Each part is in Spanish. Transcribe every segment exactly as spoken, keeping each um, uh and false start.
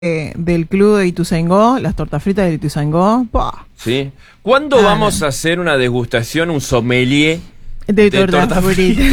eh, del club de Ituzaingó, las tortas fritas de Ituzaingó. ¡Pah! ¿Sí? ¿Cuándo Ah, vamos no. a hacer una degustación, un sommelier De, de tortas tortas fritas.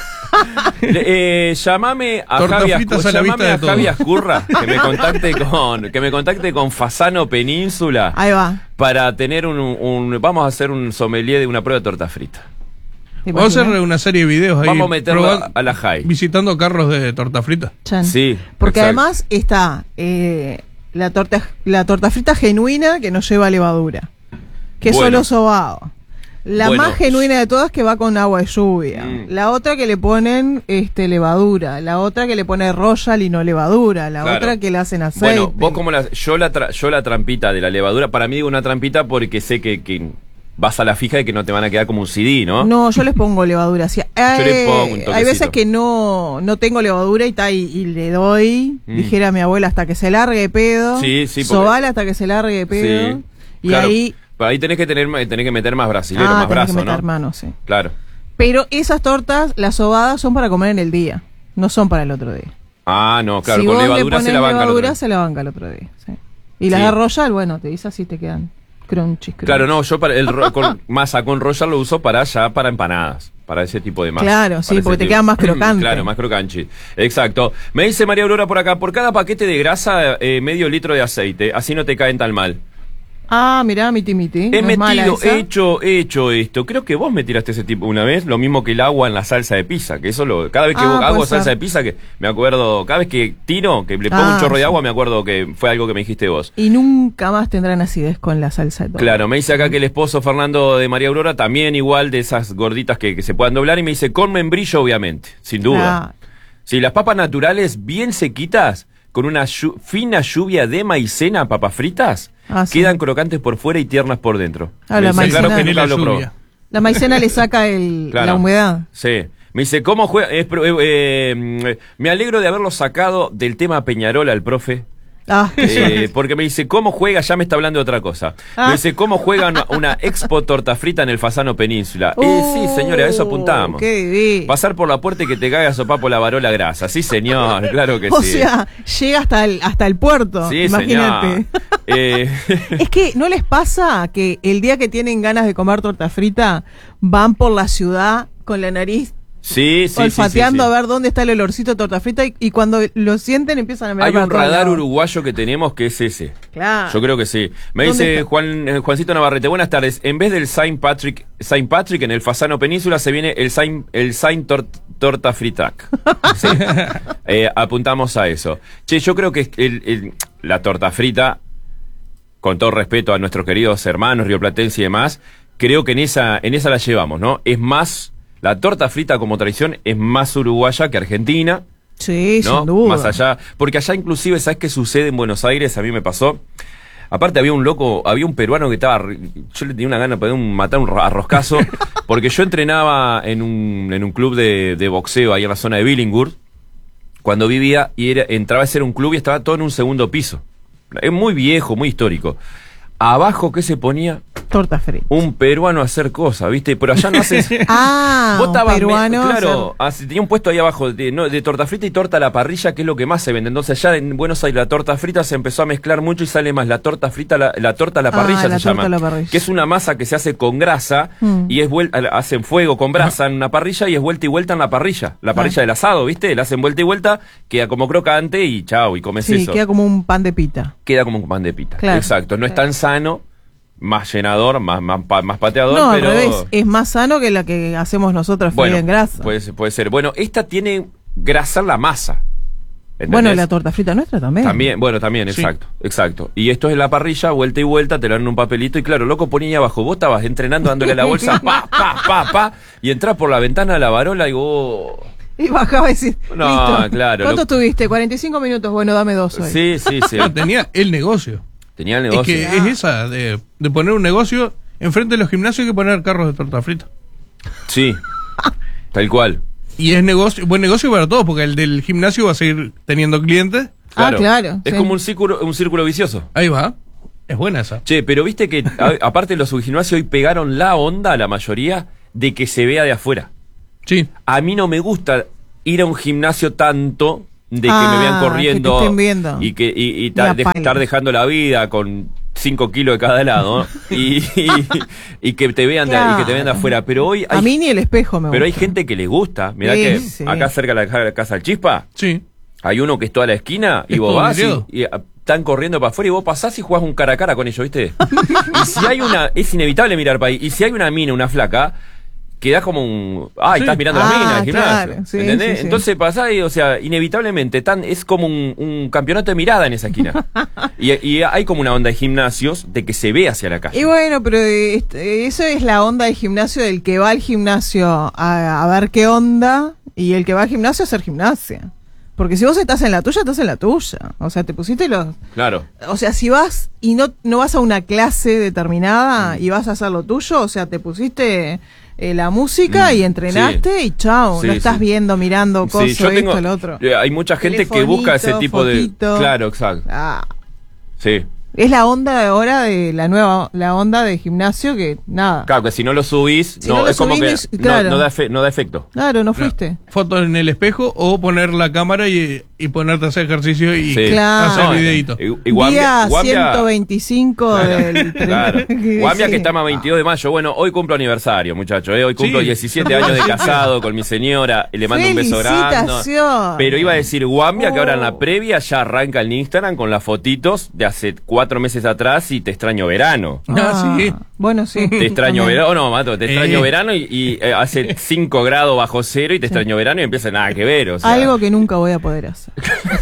eh, llamame a Tortas Javi, fritas Ascu- a la llamame vista a de Javi todos. Ascurra que me contacte con que me contacte con Fasano Península Ahí va. para tener un, un vamos a hacer un sommelier de una prueba de torta frita. ¿Te Vamos a hacer imaginas? una serie de videos ahí. Vamos a meterlo probando- a la Jai. Visitando carros de torta frita. Chan. Sí, Porque exacto. además está eh, la torta la torta frita genuina que no lleva levadura, que es Bueno. solo sobado. La Bueno. más genuina de todas que va con agua de lluvia. Mm. La otra que le ponen este levadura. La otra que le pone royal y no levadura. La Claro. otra que le hacen aceite. Bueno, vos como la yo la tra- yo la trampita de la levadura, para mí digo una trampita porque sé que, que vas a la fija de que no te van a quedar como un C D, ¿no? No, yo les pongo levadura. Sí, Yo le pongo un hay toquecito. veces que no, no tengo levadura y, ta, y, y le doy, Mm. dijera mi abuela, hasta que se largue pedo. Sí, sí, porque- Sobala hasta que se largue pedo. Sí. Y Claro, ahí. pero ahí tenés que tener tenés que meter más brasilero, Ah, más tenés brazo, que meter ¿no? mano, sí. Claro. Pero esas tortas, las sobadas, son para comer en el día. No son para el otro día. Ah, no, claro, si con vos le levadura pones se la banca el otro levadura, día. se la banca el otro día. Sí. Y las Sí. de Royal, bueno, te dice así te quedan crunchies. Claro, no, yo para el ro- con masa con royal lo uso para ya para empanadas, para ese tipo de masa. Claro, sí, Para ese porque te tipo- quedan más crocantes. Claro, más crocanchi. Exacto. Me dice María Aurora por acá, por cada paquete de grasa, eh, medio litro de aceite, así no te caen tan mal. Ah, mirá, miti miti. He no es mala metido, esa. he hecho, he hecho esto. Creo que vos me tiraste ese tipo una vez, lo mismo que el agua en la salsa de pizza, que eso lo, cada vez que Ah, vos- puede hago ser. salsa de pizza, que me acuerdo, cada vez que tiro, que le pongo Ah, un chorro de sí. agua, me acuerdo que fue algo que me dijiste vos. Y nunca más tendrán acidez con la salsa de todo. Claro, me dice acá que el esposo Fernando de María Aurora también igual de esas gorditas que, que se puedan doblar y me dice con membrillo obviamente, sin duda. Claro. Sí, las papas naturales bien sequitas, con una llu- fina lluvia de maicena, papas fritas, Ah, sí. quedan crocantes por fuera y tiernas por dentro. Ah, Me la dice, claro maicena que de nunca la lo probó. lluvia. La maicena le saca el, Claro. la humedad. Sí. Me dice, ¿cómo juega? Es pro- eh, eh, me alegro de haberlo sacado del tema Peñarol al profe. Ah, Eh, porque me dice, ¿cómo juega? Ya me está hablando de otra cosa. Ah. Me dice, ¿cómo juega una, una expo torta frita en el Fasano Península? Eh, sí, señora, a eso apuntamos. Uh, Qué divino. Pasar por la puerta y que te caiga sopapo la varola grasa. Sí, señor, claro que O sí. sea, llega hasta el, hasta el puerto. sí, Imagínate. señor. Eh, Es que ¿no les pasa que el día que tienen ganas de comer torta frita van por la ciudad con la nariz sí, sí, sí, olfateando sí, sí. a ver dónde está el olorcito de torta frita y, y cuando lo sienten empiezan a mirar Hay para un todos radar lados? uruguayo que tenemos que es ese. Claro. Yo creo que sí. Me ¿Dónde dice está? Juan eh, Juancito Navarrete, buenas tardes. En vez del Saint Patrick, Saint Patrick en el Fasano Península se viene el Saint, el Saint Tor- Torta Fritac. Sí. Eh, apuntamos a eso. Che, yo creo que el- el- la torta frita, con todo respeto a nuestros queridos hermanos rioplatenses y demás, creo que en esa, en esa la llevamos, ¿no? Es más, la torta frita como tradición es más uruguaya que argentina. Sí, ¿No? sin duda. Más allá, porque allá inclusive, ¿sabes qué sucede en Buenos Aires? A mí me pasó. Aparte había un loco, había un peruano que estaba, re- yo le tenía una gana de poner un, matar un ro- arroscazo, porque yo entrenaba en un, en un club de, de boxeo ahí en la zona de Billinghurst, cuando vivía, y era, entraba a ser un club y estaba todo en un segundo piso. Es muy viejo, muy histórico. Abajo, ¿qué se ponía? Torta frita. Un peruano a hacer cosas, ¿viste? Pero allá no hacen... Ah, Vos un estabas me- peruano. claro, así, tenía un puesto ahí abajo de, no, de torta frita y torta a la parrilla, que es lo que más se vende. Entonces allá en Buenos Aires la torta frita se empezó a mezclar mucho y sale más la torta frita, la, la torta a la Ah, parrilla la se torta llama. a la parrilla. Que es una masa que se hace con grasa Mm. y es vuelta, hacen fuego con brasa en una parrilla y es vuelta y vuelta en la parrilla. La parrilla del asado, ¿viste? La hacen vuelta y vuelta, queda como crocante y chao, y comes Sí, eso. queda como un pan de pita. Queda como un pan de pita. Claro. Exacto, no es tan sano, más llenador, más, más, pa- más pateador, No, pero... al revés. Es más sano que la que hacemos nosotros freír en grasa. Puede, ser- puede ser. Bueno, esta tiene grasa en la masa. ¿Entendés? Bueno, la torta frita nuestra también. También, bueno, también, Sí. exacto, exacto. Y esto es en la parrilla, vuelta y vuelta, te lo dan en un papelito y claro, loco ponía ahí abajo, vos estabas entrenando dándole la bolsa, pa, pa, pa, pa, y entrás por la ventana de la varola y vos... Y bajaba y decía, No, listo. claro, ¿Cuánto lo- tuviste? cuarenta y cinco minutos. Bueno, dame dos hoy. Sí, sí, sí. Pero tenía el negocio. Tenía el Es negocio. que es esa, de, de poner un negocio enfrente de los gimnasios y que poner carros de torta frita. Sí, tal cual. Y es negocio, buen negocio para todos, porque el del gimnasio va a seguir teniendo clientes. Ah, claro, Es sí. como un círculo, un círculo vicioso. Ahí va. Es buena esa. Che, pero viste que a- aparte los subgimnasios hoy pegaron la onda a la mayoría de que se vea de afuera. Sí. A mí no me gusta ir a un gimnasio tanto de que Ah, me vean corriendo que te estén viendo. y que y, y ta- Mira, de paila. estar dejando la vida con cinco kilos de cada lado y, y, y que te vean de, y que te vean de Claro. afuera. Pero hoy hay, A mí ni el espejo me pero hay gusta. gente que le gusta. Mirá Sí, que sí. acá cerca de la casa del Chispa Sí. hay uno que es toda la esquina y Es vos todo vas y, vidriado. y, ah, están corriendo para afuera y vos pasás y jugás un cara a cara con ellos, ¿viste? Y si hay una, es inevitable mirar para ahí. Y si hay una mina, una flaca, quedás como un, ay, Sí. estás mirando a Ah, la mina, el gimnasio. claro, sí, ¿Entendés? sí, sí. Entonces pasás y, o sea, inevitablemente, tan, es como un, un campeonato de mirada en esa esquina. y, y hay como una onda de gimnasios de que se ve hacia la calle. Y bueno, pero eh, este, eso es la onda del gimnasio, del que va al gimnasio a, a ver qué onda, y el que va al gimnasio a hacer gimnasia. Porque si vos estás en la tuya, estás en la tuya. O sea, te pusiste los... Claro. O sea, si vas y no, no vas a una clase determinada Mm. y vas a hacer lo tuyo, o sea, te pusiste eh, la música Mm, y entrenaste y chao. Sí, no estás sí. viendo, mirando cosas, Sí, yo tengo, esto, lo otro. eh, hay mucha gente que busca ese Telefonito, tipo de... fotito. Claro, exacto. Ah, Sí. es la onda de ahora de la nueva, la onda de gimnasio que nada. Claro, que si no lo subís, Si no, no lo es como que subís, no- claro. no, da efe- no da efecto. Claro, no fuiste. Foto en el espejo o poner la cámara y, y ponerte a hacer ejercicio y Sí. Claro. hacer No, videíto. y- y Guambia- Día Guambia- ciento veinticinco del... Claro. que- Guambia que sí. está más veintidós de mayo. Bueno, hoy cumplo aniversario, muchachos. ¿eh? Hoy cumplo Sí. diecisiete años de casado con mi señora. Y le mando un beso grande. Felicitaciones. Pero iba a decir Guambia que ahora en Oh. la previa ya arranca el Instagram con las fotitos de hace cuatro meses atrás y te extraño verano. Ah, sí. Bueno, sí. Te extraño También. verano, no, Mato, te extraño Eh. verano y, y, eh, hace cinco grados bajo cero y te extraño verano y empieza nada que ver. O sea, Algo que nunca voy a poder hacer.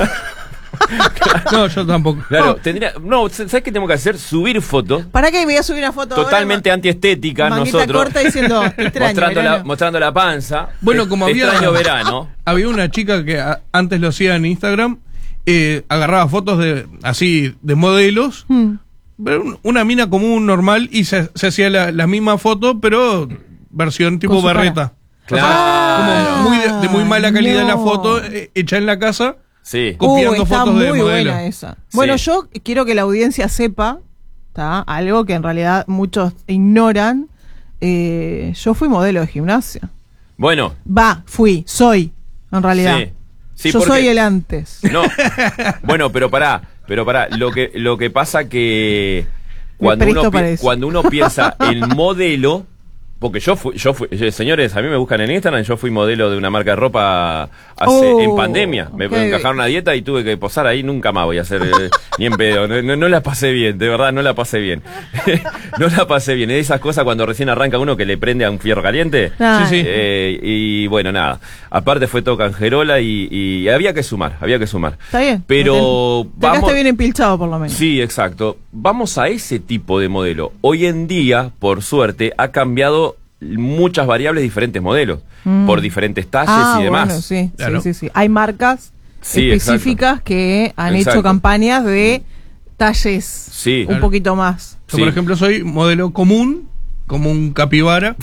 No, yo tampoco. Claro, tendría. No, ¿sabes qué tengo que hacer? Subir fotos. ¿Para qué voy a subir una foto ahora, Totalmente ma- antiestética manguita nosotros. corta diciendo, "Te extraño, mostrando, la, verano"? mostrando la panza. Bueno, Te- como te había- extraño verano. Había una chica que a- antes lo hacía en Instagram, eh, agarraba fotos de así de modelos, Hmm. pero un- una mina común, normal, y se, se hacía la, la misma foto, pero versión tipo Con su berreta. Claro. O sea, como muy de, de muy mala calidad la no. foto, eh, hecha en la casa, Sí. copiando Uh, está fotos de muy modelo. buena esa. Bueno, Sí. yo quiero que la audiencia sepa, ¿tá? Algo que en realidad muchos ignoran. Eh, yo fui modelo de gimnasia. Bueno, Va, fui, soy, en realidad. sí. Sí, yo porque- soy el antes. No. Bueno, pero pará, pero pará. Lo que, lo que pasa que cuando presto uno, pi- para eso. cuando uno piensa en modelo, porque yo fui, yo fui, eh, señores, a mí me buscan en Instagram, yo fui modelo de una marca de ropa hace, Oh, en pandemia. Me ok. encajaron una dieta y tuve que posar ahí, nunca más voy a hacer eh, ni en pedo. No, no, no la pasé bien, de verdad, no la pasé bien. No la pasé bien. Es esas cosas cuando recién arranca uno que le prende a un fierro caliente. Ay. Sí, sí. Eh, y bueno, nada. Aparte fue todo canjerola y, y había que sumar, había que sumar. Está bien. Pero Te vamos. quedaste bien empilchado, por lo menos. Sí, exacto. Vamos a ese tipo de modelo. Hoy en día, por suerte, ha cambiado muchas variables, diferentes modelos, Mm. por diferentes talles Ah, y demás. bueno, sí, Claro. sí, sí, sí. Hay marcas Sí, específicas que han Exacto. hecho campañas de talles Sí. un Claro. poquito más. Yo, Sí. por ejemplo, soy modelo común, como un capibara.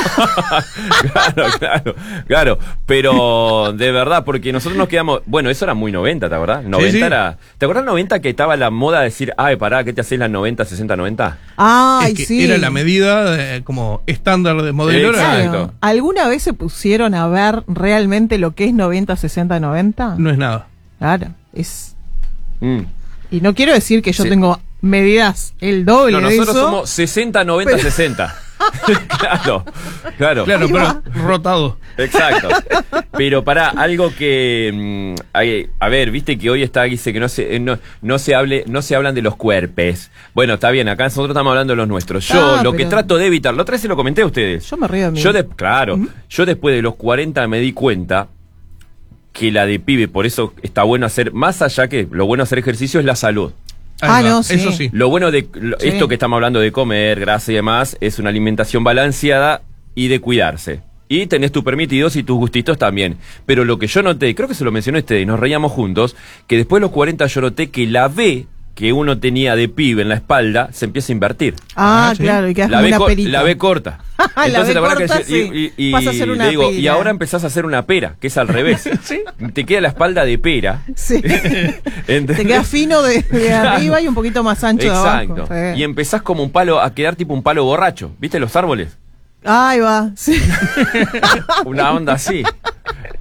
Claro, claro, claro. Pero de verdad, porque nosotros nos quedamos. Bueno, eso era muy noventa, ¿te acordás? noventa sí. era. ¿Te acordás noventa que estaba la moda de decir, ay, pará, ¿qué te haces las noventa, sesenta, noventa? Ay, Es que sí. era la medida de- como estándar de modelo. era- Exacto. Claro. ¿Alguna vez se pusieron a ver realmente lo que es noventa, sesenta, noventa? no es nada. Claro, es... Mm. Y no quiero decir que yo Sí. tengo medidas el doble No, de nosotros eso. somos sesenta, noventa, Pero- sesenta. Claro, claro. Claro, Ahí pero va. rotado. Exacto. Pero pará, algo que mm, hay- a ver, viste que hoy está dice que no se eh, no, no se hable, no se hablan de los cuerpes. Bueno, está bien, acá nosotros estamos hablando de los nuestros. Yo Ah, lo que pero- trato de evitar, la otra vez se lo comenté a ustedes. Yo me río de mí. Yo de- claro, yo después de los cuarenta me di cuenta que la de pibe, por eso está bueno hacer, más allá que lo bueno hacer ejercicio es la salud. Ahí Ah, va, no, sí. Eso sí. Lo bueno de lo- Sí. esto que estamos hablando de comer, grasa y demás, es una alimentación balanceada y de cuidarse. Y tenés tus permitidos y tus gustitos también. Pero lo que yo noté, creo que se lo mencionó este y nos reíamos juntos, que después de los cuarenta yo noté que la B que uno tenía de pibe en la espalda se empieza a invertir. Ah, Ah, sí. claro, y quedas La como B, una co- perita. la B corta. La Entonces B la verdad corta, que sí. y, y- y Pasa a ser una le digo, y pera. ahora empezás a hacer una pera, que es al revés. Sí. Te queda la espalda de pera. Sí. ¿Entendés? Te quedas fino de, de Claro. arriba y un poquito más ancho Exacto. de abajo. Sí. Y empezás como un palo, a quedar tipo un palo borracho. ¿Viste los árboles? Ahí va, sí. Una onda así.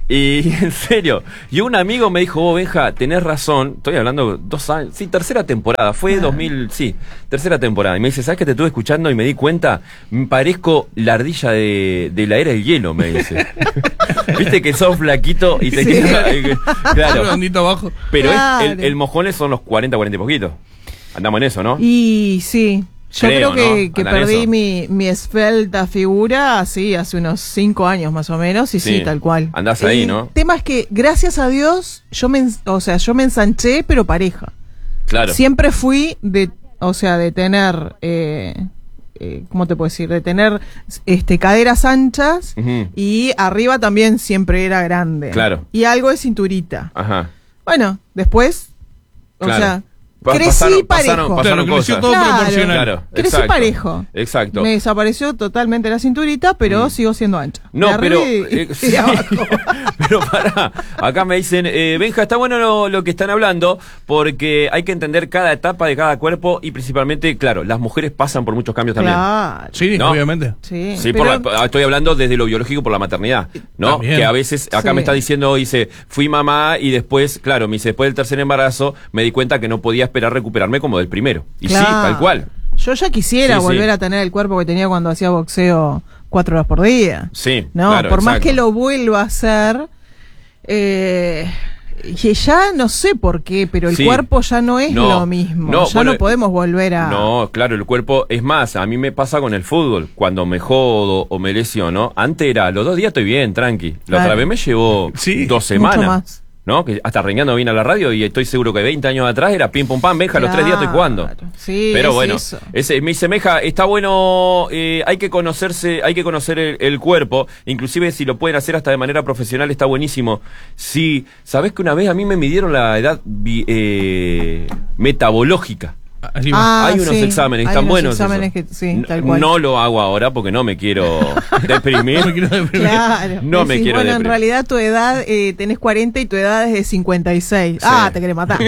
Y en serio, y un amigo me dijo, oh, Benja, tenés razón, estoy hablando dos años, sí, tercera temporada, fue Ah. dos mil, sí, tercera temporada. Y me dice, ¿sabes que te estuve escuchando y me di cuenta? Me parezco la ardilla de, de la era del hielo, me dice. Viste que sos flaquito y te Sí. queda, eh, claro. Redondito abajo. Pero Claro. es, el, el mojones son los cuarenta, cuarenta y poquitos. Andamos en eso, ¿no? Y sí, yo Creo, creo, que, ¿no? que Andan perdí eso. mi, mi esbelta figura, sí, hace unos cinco años más o menos, y sí, Sí. tal cual. Andás ahí, El ¿no? tema es que, gracias a Dios, yo me, ens- o sea, yo me ensanché, pero pareja. Claro. Siempre fui de, o sea, de tener, eh, eh, ¿cómo te puedo decir? De tener este caderas anchas Ujú. y arriba también siempre era grande. Claro. Y algo de cinturita. Ajá. Bueno, después, o Claro. sea, Pa- crecí pasaron- parejo. pasaron- Claro, creció cosas. todo Claro. proporcional. Claro. Crecí exacto. parejo. Exacto. Me desapareció totalmente la cinturita, pero Mm. sigo siendo ancha. No, De pero, arriba y- eh, y sí. de abajo. Pero pará, acá me dicen, eh, Benja, está bueno lo, lo que están hablando, porque hay que entender cada etapa de cada cuerpo y principalmente, claro, las mujeres pasan por muchos cambios también. Claro. Sí, ¿No? obviamente. Sí, Sí, pero- por la- estoy hablando desde lo biológico por la maternidad, ¿no? También. Que a veces, acá Sí. me está diciendo, dice, fui mamá y después, claro, me dice, después del tercer embarazo, me di cuenta que no podía esperar recuperarme como del primero. Y sí, Claro. tal cual. Yo ya quisiera Sí, sí. volver a tener el cuerpo que tenía cuando hacía boxeo cuatro horas por día. Sí, No, claro, por más exacto. que lo vuelva a hacer, eh, y ya no sé por qué, pero el Sí. cuerpo ya no es No, lo mismo. no, ya bueno, no podemos volver a... No, claro, el cuerpo, es más, a mí me pasa con el fútbol, cuando me jodo o me lesiono, antes era, los dos días estoy bien, tranqui, la Claro. otra vez me llevó Sí, dos mucho semanas, más. ¿no? Que hasta reñando vine a la radio y estoy seguro que veinte años atrás era pim pum pam, Benja, los tres días estoy jugando. Claro, sí, Pero es bueno, eso. ese, me dice, Meja, está bueno, eh, hay que conocerse, hay que conocer el, el cuerpo, inclusive si lo pueden hacer hasta de manera profesional está buenísimo. Sí, ¿sabés que una vez a mí me midieron la edad bi- eh, metabológica? Así va. Ah, Hay unos sí, exámenes, hay están unos buenos. exámenes esos. que- sí, N- tal cual. No lo hago ahora porque no me quiero deprimir. No me quiero deprimir. Claro. No me Decís, quiero bueno, en deprimir. realidad tu edad, eh, tenés cuarenta y tu edad es de cincuenta y seis. Sí. Ah, te querés matar.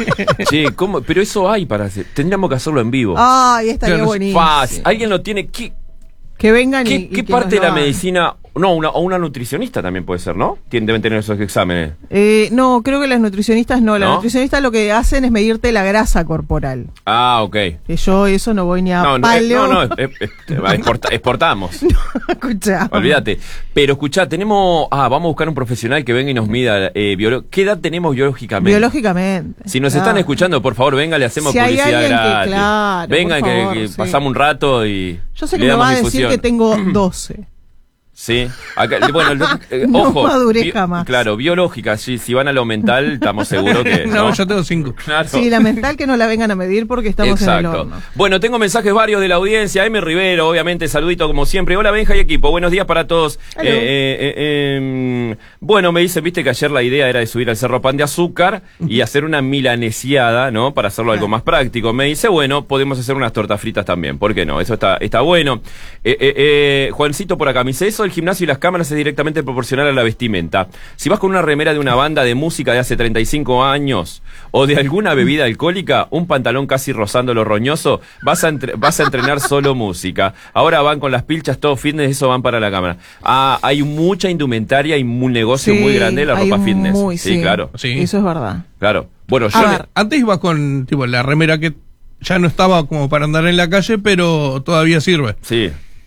Che, ¿cómo? Pero eso hay para hacer. Tendríamos que hacerlo en vivo. Ay, estaría Claro, buenísimo. Fácil. ¿Alguien lo tiene? ¿Qué, Que vengan y, qué, y qué que parte de nos la lo hagan. medicina? No, una, o una nutricionista también puede ser, ¿no? Tien- Deben tener esos exámenes. Eh, no, creo que las nutricionistas no. Las ¿No? nutricionistas lo que hacen es medirte la grasa corporal. Ah, ok. Que yo eso no voy ni a No, no, eh, paleo. no, no, eh, eh, exporta- exportamos. Escuchá. Olvídate. Pero escuchá, tenemos. Ah, vamos a buscar un profesional que venga y nos mida. Eh, biolo- ¿Qué edad tenemos biológicamente? Biológicamente. Si nos Claro. están escuchando, por favor, venga, le hacemos Si hay publicidad alguien que- gratis. claro, Venga, por que, favor, que sí. pasamos un rato y. Yo sé le que me damos va a decir difusión. que tengo doce. Sí, acá, bueno, lo- eh, No ojo. maduré bi- jamás. Claro, biológica, sí, si van a lo mental, estamos seguros que. No, yo tengo cinco. Claro. Sí, la mental que no la vengan a medir porque estamos en el Exacto. horno. Bueno, tengo mensajes varios de la audiencia. M. Rivero, obviamente, saludito como siempre. Hola, Benja y equipo. Buenos días para todos. Hello. Eh, eh, eh, em, bueno, me dice, viste que ayer la idea era de subir al Cerro Pan de Azúcar y hacer una milanesiada, ¿no? Para hacerlo algo Claro. más práctico. Me dice, bueno, podemos hacer unas tortas fritas también. ¿Por qué no? Eso está, está bueno. Eh, eh, eh, Juancito por acá me dice, eso, el gimnasio y las cámaras es directamente proporcional a la vestimenta. Si vas con una remera de una banda de música de hace treinta y cinco años o de alguna bebida alcohólica, un pantalón casi rozando lo roñoso, vas a, entre- vas a entrenar solo música. Ahora van con las pilchas, todo fitness, eso van para la cámara. Ah, hay mucha indumentaria y un negocio Sí, muy grande de la hay ropa fitness. muy- sí, claro, Sí. Eso es verdad. claro. Bueno, yo... A le- ver. Antes iba con tipo la remera que ya no estaba como para andar en la calle, pero todavía sirve. Sí,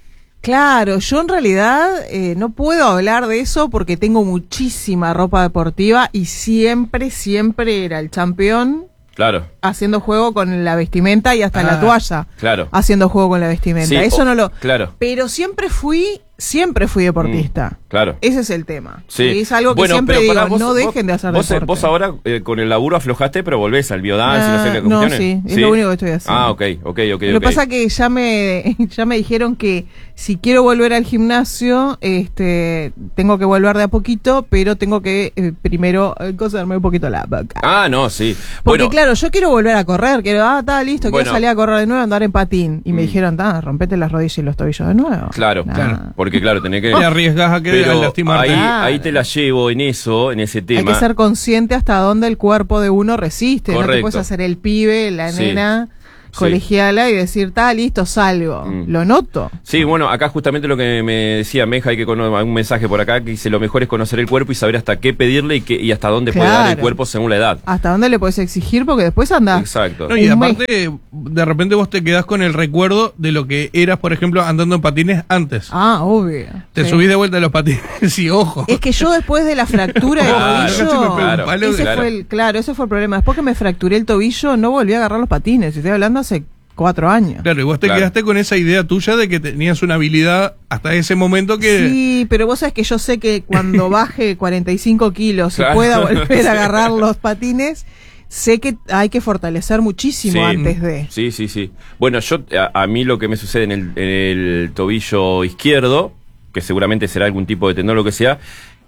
Claro, yo en realidad eh, no puedo hablar de eso porque tengo muchísima ropa deportiva y siempre, siempre era el campeón claro, haciendo juego con la vestimenta y hasta Ah, la toalla claro. haciendo juego con la vestimenta. Sí, Eso o- no lo... Claro, Pero siempre fui, siempre fui deportista. Mm, claro. Ese es el tema. Sí. Y es algo que Bueno, siempre pero digo, pará, vos- no vos- dejen de hacer vos, deporte. Vos ahora eh, con el laburo aflojaste, pero volvés al biodance y no sé qué Ah, no, cuestiones. sí, es lo único que estoy haciendo. Ah, ok, ok, ok. Lo que ok. pasa es que ya me, ya me dijeron que si quiero volver al gimnasio, este, tengo que volver de a poquito, pero tengo que eh, primero eh, coserme un poquito la boca. Ah, no, sí. Porque Bueno, claro, yo quiero volver a correr, quiero, ah, está listo, Bueno. quiero salir a correr de nuevo, andar en patín. Y me Mm. dijeron, ah, rompete las rodillas y los tobillos de nuevo. claro, Nah. claro. porque claro, tenés que... Te arriesgas a que Pero lastimarte. ahí, Claro. ahí te la llevo en eso, en ese Hay tema. que ser consciente hasta dónde el cuerpo de uno resiste. No te Correcto. puedes hacer el pibe, la Sí. nena, colegiala y decir, está listo, salgo. Mm. Lo noto. Sí, bueno, acá justamente lo que me decía Meja, hay que cono- un mensaje por acá que dice, lo mejor es conocer el cuerpo y saber hasta qué pedirle y, qué, y hasta dónde puede dar el Claro. cuerpo según la edad. ¿Hasta dónde le puedes exigir? Porque después andás. Exacto. No, y Un mes. aparte, de repente vos te quedás con el recuerdo de lo que eras, por ejemplo, andando en patines antes. Ah, obvio. Te Sí. subís de vuelta a los patines y ojo. Es que yo después de la fractura del Claro, casi me tobillo, pego un palo ese de- claro. fue el, claro, ese fue el problema. Después que me fracturé el tobillo, no volví a agarrar los patines. Estoy hablando hace cuatro años. Claro, y vos te Claro. quedaste con esa idea tuya de que tenías una habilidad hasta ese momento que... Sí, pero vos sabés que yo sé que cuando baje cuarenta y cinco kilos y Claro. pueda volver Sí. a agarrar los patines, sé que hay que fortalecer muchísimo Sí. antes de. Sí, sí, sí. Bueno, yo a, a mí lo que me sucede en el, en el tobillo izquierdo, que seguramente será algún tipo de tendón o lo que sea,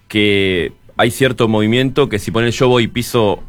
que hay cierto movimiento que si ponen yo voy y piso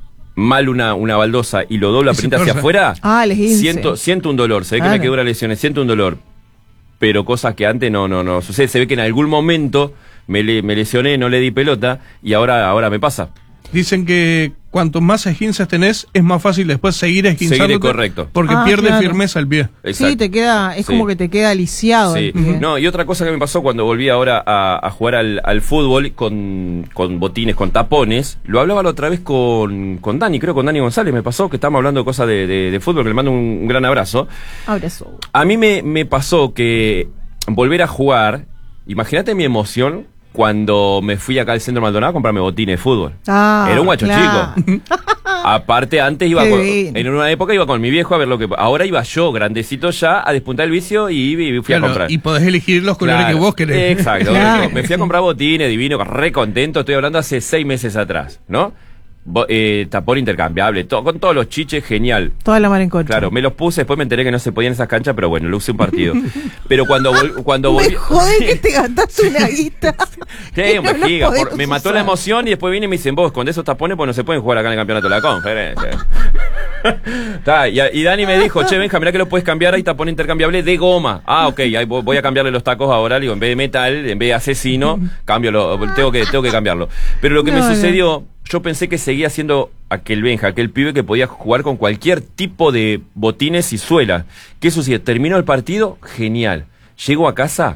mal una, una baldosa y lo doblo Y la se pinta hacia torce. afuera, Ah, el esguince. siento, siento un dolor. Se ve que Claro. me quedó la lesiones, siento un dolor. Pero cosas que antes no, no, no sucede. Se ve que en algún momento me, le- me lesioné, no le di pelota y ahora, ahora me pasa. Dicen que cuanto más esguinces tenés, es más fácil después seguir esguinzándote. Seguir, correcto. Porque Ah, pierde claro. firmeza el pie. Sí, te queda, es Sí. como que te queda lisiado. Sí. el pie. No, y otra cosa que me pasó cuando volví ahora a, a jugar al, al fútbol con, con botines, con tapones, lo hablaba la otra vez con, con Dani, creo con Dani González, me pasó que estábamos hablando de cosas de, de, de fútbol, que le mando un, un gran abrazo. Abrazo. A mí me, me pasó que volver a jugar, imagínate mi emoción cuando me fui acá al centro Maldonado a comprarme botines de fútbol. Ah, Era un guacho claro. chico. Aparte, antes iba Qué con, bien. en una época iba con mi viejo a ver lo que... Ahora iba yo, grandecito ya, a despuntar el vicio y, y fui Claro, a comprar. y podés elegir los colores Claro, que vos querés. Exacto. Claro. Me fui a comprar botines, divino, re contento. Estoy hablando hace seis meses atrás, ¿no? Bo- eh, tapón intercambiable, to- con todos los chiches, genial. Toda la mar en contra. Claro, me los puse, después me enteré que no se podían en esas canchas, pero bueno, lo usé un partido. Pero cuando, vol- cuando volví... Me jode que te gastaste una guita. Sí, y un no los vejiga, podés por- me mató usar. la emoción y después vienen y me dicen, vos, con esos tapones pues no se pueden jugar acá en el campeonato de la conferencia. Ta, y, y Dani me dijo, che, Benja, mirá que lo puedes cambiar, hay tapón intercambiable de goma. Ah, ok, ahí voy voy a cambiarle los tacos ahora, digo, en vez de metal, en vez de asesino, cambio lo, tengo que, tengo que cambiarlo. Pero lo que No, me no. sucedió, yo pensé que seguía siendo aquel Benja, aquel pibe que podía jugar con cualquier tipo de botines y suela. ¿Qué sucede? Terminó el partido, genial. Llego a casa,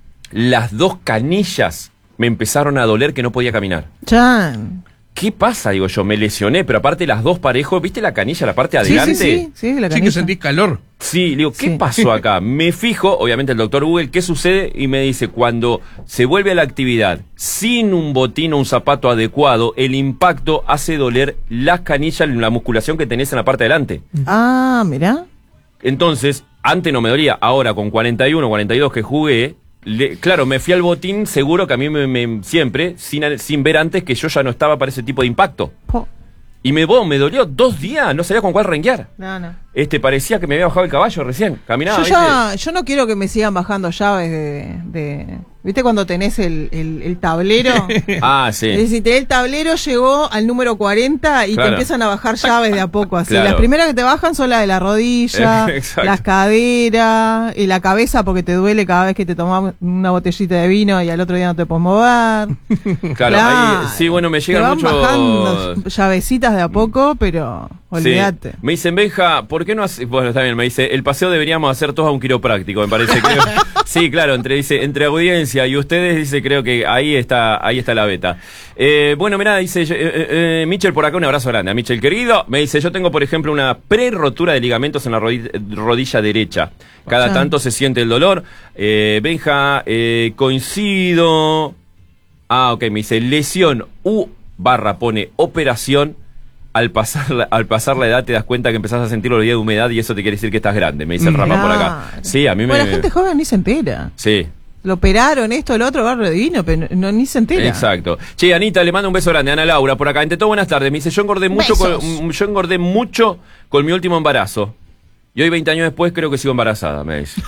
las dos canillas me empezaron a doler que no podía caminar. Chan. ¿Qué pasa? Digo yo, me lesioné, pero aparte las dos parejos, ¿viste la canilla, la parte Sí, adelante? sí, sí, sí, la Sí, que canilla. sentís calor. Sí, digo, ¿qué Sí. pasó acá? Me fijo, obviamente el doctor Google, ¿qué sucede? Y me dice, cuando se vuelve a la actividad sin un botín o un zapato adecuado, el impacto hace doler las canillas, la musculación que tenés en la parte de adelante. Ah, mirá. Entonces, antes no me dolía, ahora con cuarenta y uno, cuarenta y dos que jugué, le- claro, me fui al botín seguro que a mí me, me- siempre, sin, sin ver antes que yo ya no estaba para ese tipo de impacto. Po. Y me, vos, me dolió dos días, no sabía con cuál renguear. No, no. Este, parecía que me había bajado el caballo recién, caminaba. Yo ¿viste? ya, yo no quiero que me sigan bajando llaves de, de- ¿viste cuando tenés el, el, el tablero? Ah, sí. Es decir, el tablero llegó al número cuarenta y Claro. te empiezan a bajar llaves de a poco. Así. Claro. Las primeras que te bajan son las de la rodilla, Eh, exacto. las caderas y la cabeza porque te duele cada vez que te tomas una botellita de vino y al otro día no te puedes mover. Claro, ahí, sí, bueno, me te llegan van mucho... bajando llavecitas de a poco, pero Sí. olvídate. Me dicen, Benja, ¿por qué no hace? Bueno, está bien, me dice, el paseo deberíamos hacer todos a un quiropráctico, me parece. Creo. Sí, claro, entre dice entre audiencia y ustedes, dice, creo que ahí está ahí está la beta. Eh, bueno, mirá, dice, eh, eh, Michel, por acá un abrazo grande a Michel, querido. Me dice, yo tengo, por ejemplo, una pre-rotura de ligamentos en la rodi- rodilla derecha. Cada Ah. tanto se siente el dolor. Eh, Benja, eh, coincido... Ah, ok, me dice, lesión U barra pone operación. Al pasar, la, al pasar la edad te das cuenta que empezás a sentir los días de humedad y eso te quiere decir que estás grande, me dice el Rama por acá. Claro. Sí, a mí me... Bueno, la gente joven ni se entera. Sí, Lo operaron, esto, lo otro, barro divino, pero no, ni se entera. exacto. Che, Anita, le mando un beso grande. Ana Laura, por acá. Ante todo, buenas tardes. Me dice, yo engordé mucho Besos. con, yo engordé mucho con mi último embarazo. Y hoy, veinte años después, creo que sigo embarazada, me dice.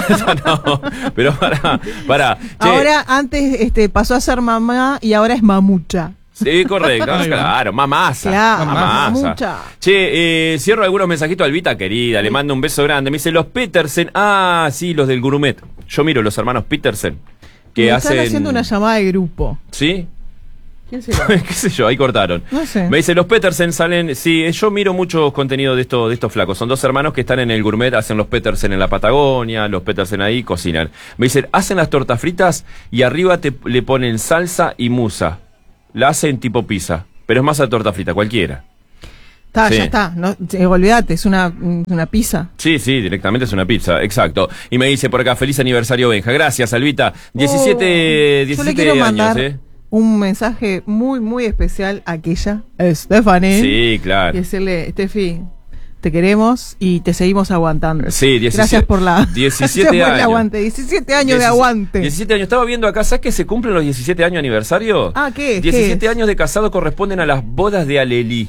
No, pero pará, pará. Che, Ahora, antes este, pasó a ser mamá y ahora es mamucha. sí, correcto. Claro, mamasa. Claro, mamasa. mamucha. Che, eh, cierro algunos mensajitos a Albita, querida. Le mando un beso grande. Me dice, los Petersen. Ah, sí, los del Gourmet. Yo miro los hermanos Petersen. Que Me hacen... están haciendo una llamada de grupo. ¿Sí? ¿Quién será? ¿Qué sé yo? Ahí cortaron. No sé. Me dice, los Petersen salen... Sí, yo miro mucho contenido de, esto, de estos flacos. Son dos hermanos que están en el gourmet, hacen los Petersen en la Patagonia, los Petersen ahí cocinan. Me dicen, hacen las tortas fritas y arriba te, le ponen salsa y musa. La hacen tipo pizza, pero es masa de torta frita, cualquiera. Está, Sí. ya está. No, eh, olvídate, es una, una pizza. Sí, sí, directamente es una pizza, exacto. Y me dice por acá, feliz aniversario, Benja. Gracias, Albita. diecisiete, Oh, diecisiete yo le quiero años, mandar ¿eh? un mensaje muy, muy especial a aquella, Stephanie. Sí, claro. Y decirle, Steffi, te queremos y te seguimos aguantando. Sí, diecisiete, Gracias por la diecisiete gracias por el años. aguante. diecisiete años de diecisiete aguante. diecisiete años. Estaba viendo acá, ¿sabes que se cumplen los diecisiete años aniversario? Ah, ¿qué es? diecisiete ¿Qué es? años de casado corresponden a las bodas de Alelí.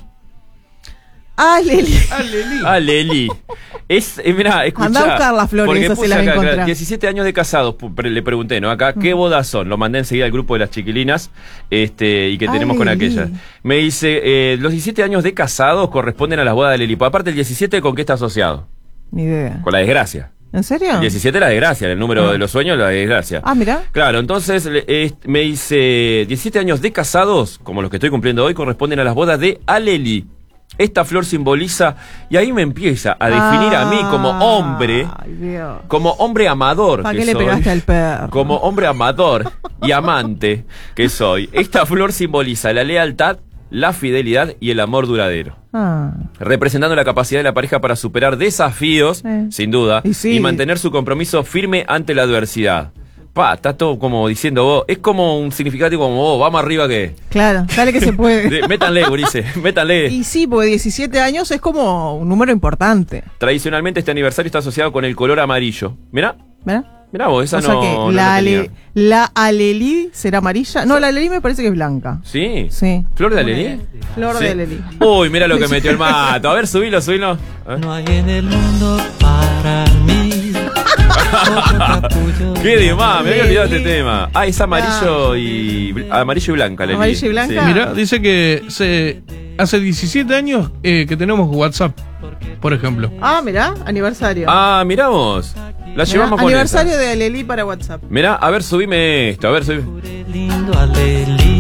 Ah, Leli. Alelí. Es, eh, mirá, escuchá. Andá a buscar las flores, porque esas se puse las acá, encontrás. claro, diecisiete años de casados, pu- pre- le pregunté, ¿no? Acá, ¿qué bodas son? Lo mandé enseguida al grupo de las chiquilinas, este, y que tenemos con Alelí. aquella. Me dice, eh, los diecisiete años de casados corresponden a las bodas de Alelí. Aparte, el diecisiete, ¿con qué está asociado? Ni idea. Con la desgracia. ¿En serio? El diecisiete la desgracia, el número Ah. de los sueños, la desgracia. Ah, mirá. Claro, entonces le- eh, me dice, diecisiete años de casados, como los que estoy cumpliendo hoy, corresponden a las bodas de Alelí. Esta flor simboliza, y ahí me empieza a definir a mí como hombre, Ay, Dios. como hombre amador. ¿Para que qué le soy, pegaste al perro? Como hombre amador y amante que soy. Esta flor simboliza la lealtad, la fidelidad y el amor duradero. Ah. Representando la capacidad de la pareja para superar desafíos, Eh. sin duda, Y sí. y mantener su compromiso firme ante la adversidad. Pa, está todo como diciendo vos, es como un significativo como vos, vamos arriba que... Claro, dale que se puede. De- métanle, gurises, métanle. Y sí, porque diecisiete años es como un número importante. Tradicionalmente este aniversario está asociado con el color amarillo. Mirá, ¿Verdad? mirá vos, esa O sea no, que no la, la tenía. ale- la alelí será amarilla. No, la alelí me parece que es blanca. Sí. Sí. ¿Flor de alelí? Flor Sí. de alelí. Uy, mira lo que metió el mato. A ver, subilo, subilo. A ver. No hay en el mundo para mí otro capullo. Qué de más, me había olvidado este Leli. tema. Ah, es amarillo y bl- amarillo y blanca, Leli. Amarillo y blanca. Sí. Mira, dice que se hace diecisiete años eh, que tenemos WhatsApp, por ejemplo. Ah, mirá, aniversario. Ah, miramos. La Mirá, llevamos con aniversario esa. de alelí para WhatsApp. Mirá, a ver, subime esto, a ver, subime. Lindo Alelí,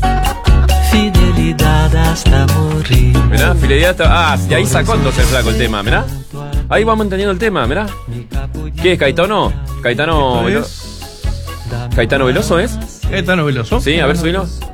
fidelidad hasta morir. Mirá, fidelidad. hasta- Ah, y ahí sacó entonces el flaco el tema, mirá. Ahí vamos entendiendo el tema, mirá. ¿Qué es, Caetano? Caetano Esto Veloso. es ¿Caetano Veloso es? Caetano Veloso. Sí, a ver, subilo.